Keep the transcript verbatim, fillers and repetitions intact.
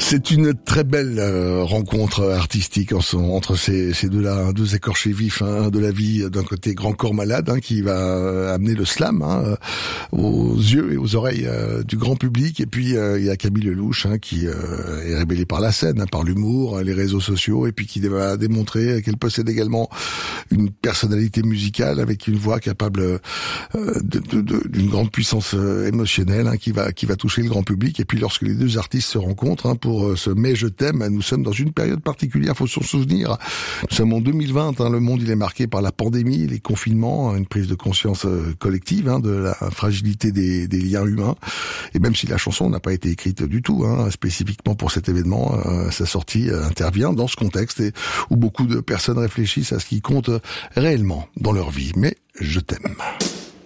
C'est une très belle euh, rencontre artistique en son, entre ces, ces deux-là, hein, deux écorchés vifs hein, de la vie. D'un côté, Grand Corps Malade, hein, qui va euh, amener le slam hein, aux yeux et aux oreilles euh, du grand public. Et puis euh, il y a Camille Lelouch, hein, qui euh, est révélé par la scène, hein, par l'humour, les réseaux sociaux, et puis qui va démontrer qu'elle possède également une personnalité musicale avec une voix capable euh, de, de, de, d'une grande puissance euh, émotionnelle, hein, qui va qui va toucher le grand public. Et puis lorsque les deux artistes se rencontrent, hein, pour ce Mais je t'aime, nous sommes dans une période particulière, faut s'en souvenir. Nous sommes en deux mille vingt, hein, le monde il est marqué par la pandémie, les confinements, une prise de conscience euh, collective hein, de la fragilité des, des liens humains. Et même si la chanson n'a pas été écrite du tout, hein, spécifiquement pour cet événement, euh, sa sortie euh, intervient dans ce contexte et où beaucoup de personnes réfléchissent à ce qui compte réellement dans leur vie. Mais je t'aime.